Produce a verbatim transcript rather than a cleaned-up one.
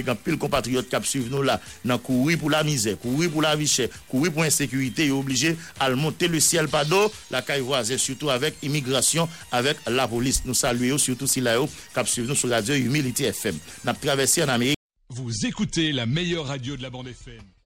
grand pile compatriotes qui suivent nous là dans courir pour la misère, courir pour la vie chère, courir pour l'insécurité, est obligé à monter le ciel pas d'eau, la caille voisine surtout avec immigration, avec la police. Nous saluons surtout si là qui suivent nous sur Radio Humility F M. N'a traversé en Amérique. Vous écoutez la meilleure radio de la bande F M.